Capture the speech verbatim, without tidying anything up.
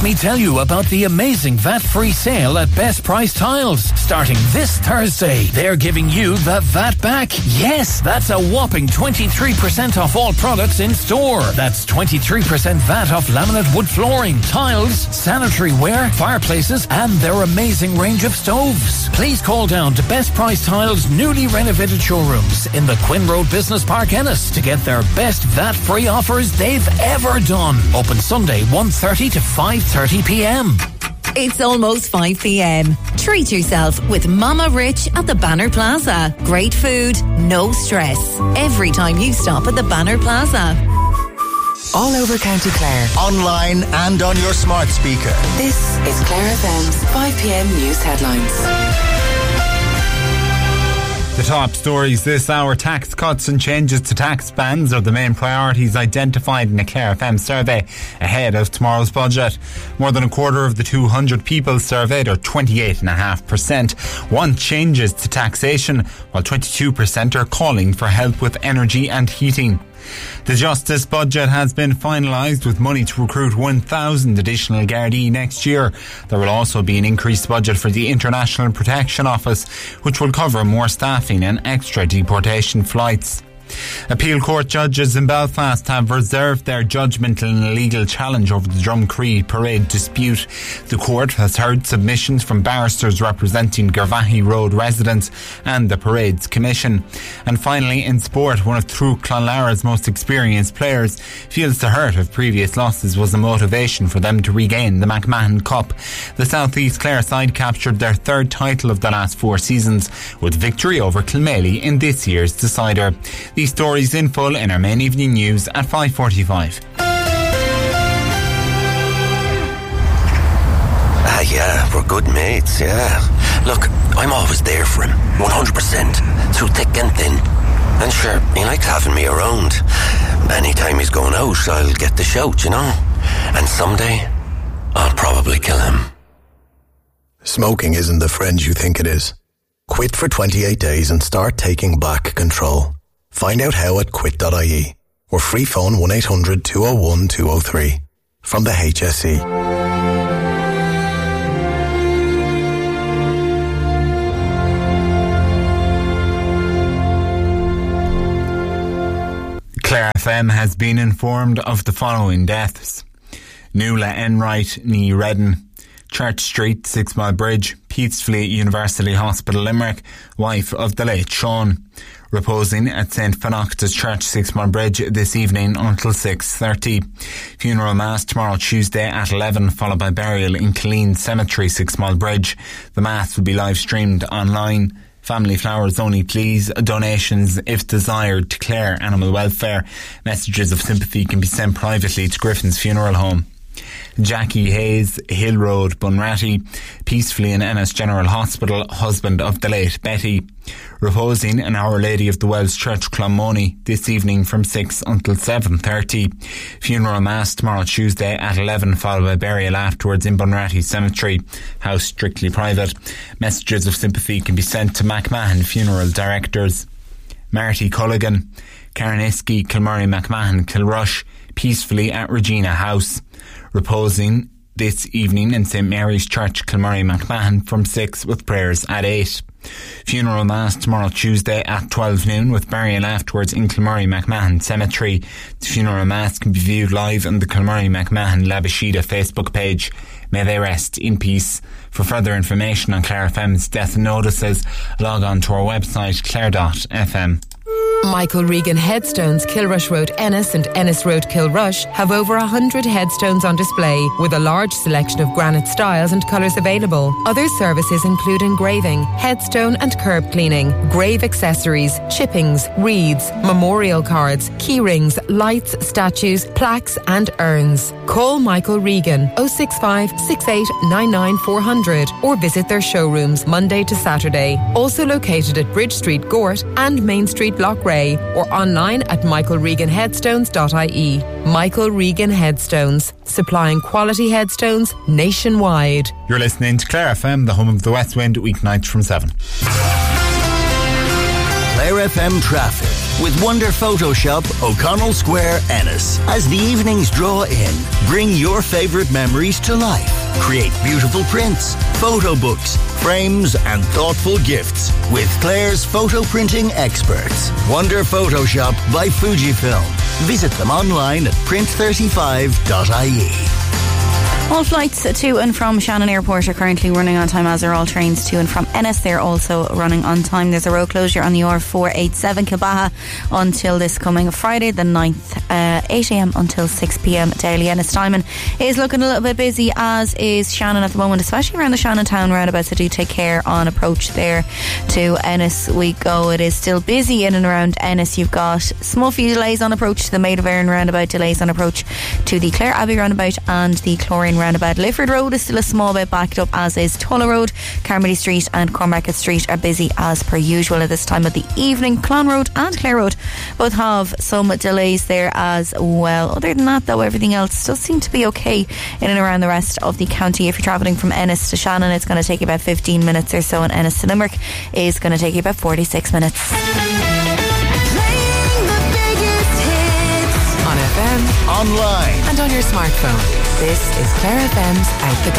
me tell you about the amazing V A T-free sale at Best Price Tiles. Starting this Thursday, they're giving you the V A T back. Yes, that's a whopping twenty-three percent off all products in store. That's twenty-three percent V A T off laminate wood flooring, tiles, sanitary ware, fireplaces, and their amazing range of stoves. Please call down to Best Price Tiles' newly renovated showrooms in the Quinn Road Business Park, Ennis, to get their best V A T-free offers they've ever done. Open Sunday one thirty to five thirty p.m. It's almost five p.m. Treat yourself with Mama Rich at the Banner Plaza. Great food, no stress. Every time you stop at the Banner Plaza. All over County Clare. Online and on your smart speaker. This is Clare F M's five p.m. news headlines. The top stories this hour: tax cuts and changes to tax bands are the main priorities identified in a Clare F M survey ahead of tomorrow's budget. More than a quarter of the two hundred people surveyed, or twenty-eight point five percent, want changes to taxation, while twenty-two percent are calling for help with energy and heating. The Justice budget has been finalised, with money to recruit one thousand additional Gardaí next year. There will also be an increased budget for the International Protection Office, which will cover more staffing and extra deportation flights. Appeal court judges in Belfast have reserved their judgment in a legal challenge over the Drumcree parade dispute. The court has heard submissions from barristers representing Garvaghey Road residents and the parade's commission. And finally, in sport, one of True Clonlara's most experienced players feels the hurt of previous losses was a motivation for them to regain the McMahon Cup. The South East Clare side captured their third title of the last four seasons, with victory over Kilmaley in this year's decider. These stories in full in our main evening news at five forty-five. Ah, yeah, we're good mates, yeah. Look, I'm always there for him, one hundred percent, through thick and thin. And sure, he likes having me around. Anytime he's going out, I'll get the shout, you know. And someday, I'll probably kill him. Smoking isn't the friend you think it is. Quit for twenty-eight days and start taking back control. Find out how at quit dot I E or free phone one eight hundred two oh one two oh three from the H S E. Clare F M has been informed of the following deaths: Nuala Enright, Ní Redden, Church Street, Six Mile Bridge, Peatsfleet University Hospital, Limerick, wife of the late Sean. Reposing at Saint Fenocta's Church, Six Mile Bridge, this evening until six thirty. Funeral Mass tomorrow Tuesday at eleven, followed by burial in Killeen Cemetery, Six Mile Bridge. The Mass will be live streamed online. Family flowers only, please. Donations, if desired, to Clare Animal Welfare. Messages of sympathy can be sent privately to Griffin's Funeral Home. Jackie Hayes, Hill Road, Bunratty, peacefully in Ennis General Hospital, husband of the late Betty. Reposing in Our Lady of the Wells Church, Clonmony, this evening from six until seven thirty. Funeral Mass tomorrow Tuesday at eleven, followed by burial afterwards in Bunratty Cemetery, house strictly private. Messages of sympathy can be sent to McMahon Funeral Directors. Marty Culligan, Carniski, Kilmurray McMahon, Kilrush, peacefully at Regina House. Reposing this evening in Saint Mary's Church, Kilmurray McMahon, from six, with prayers at eight. Funeral Mass tomorrow Tuesday at twelve noon, with burial afterwards in Kilmurray McMahon Cemetery. The Funeral Mass can be viewed live on the Kilmurray McMahon Labashida Facebook page. May they rest in peace. For further information on Clare F M's death notices, log on to our website clare dot f m. Michael Regan Headstones, Kilrush Road Ennis and Ennis Road Kilrush have over one hundred headstones on display, with a large selection of granite styles and colours available. Other services include engraving, headstone and curb cleaning, grave accessories, chippings, wreaths, memorial cards, key rings, lights, statues, plaques and urns. Call Michael Regan oh six five, six eight nine nine four hundred or visit their showrooms Monday to Saturday. Also located at Bridge Street, Gort and Main Street, Loughrea, or online at michael regan headstones dot I E. Michael Regan Headstones, supplying quality headstones nationwide. You're listening to Clare F M, the home of the West Wind, weeknights from seven. Clare F M traffic. with Wonder Photoshop, O'Connell Square, Ennis. As the evenings draw in, bring your favourite memories to life. Create beautiful prints, photo books, frames and thoughtful gifts with Claire's photo printing experts. Wonder Photoshop by Fujifilm. Visit them online at print thirty-five dot I E. All flights to and from Shannon Airport are currently running on time, as are all trains to and from Ennis. They're also running on time. There's a road closure on the R four eighty-seven Kilbaha until this coming Friday the ninth, uh, eight a m until six p m daily. Ennis timing is looking a little bit busy, as is Shannon at the moment, especially around the Shannon town roundabout, so do take care on approach there to Ennis we go. It is still busy in and around Ennis. You've got small few delays on approach to the Maid of Erin roundabout, delays on approach to the Clare Abbey roundabout and the Chlorine roundabout. Lifford Road is still a small bit backed up, as is Tulla Road. Carmody Street and Cornmarket Street are busy as per usual at this time of the evening. Clon Road and Clare Road both have some delays there as well. Other than that though, everything else does seem to be okay in and around the rest of the county. If you're travelling from Ennis to Shannon, it's going to take you about fifteen minutes or so, and Ennis to Limerick is going to take you about forty-six minutes. On F M, online, and on your smartphone. This is Claire F M's Out the